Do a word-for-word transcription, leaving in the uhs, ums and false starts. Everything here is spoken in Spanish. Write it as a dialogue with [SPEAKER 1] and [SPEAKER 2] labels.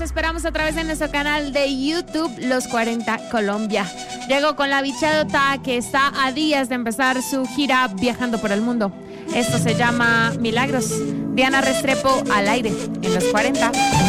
[SPEAKER 1] esperamos a través de nuestro canal de YouTube, Los cuarenta Colombia. Llego con la bichadota que está a días de empezar su gira viajando por el mundo. Esto se llama Milagros. Diana Restrepo al aire en Los cuarenta.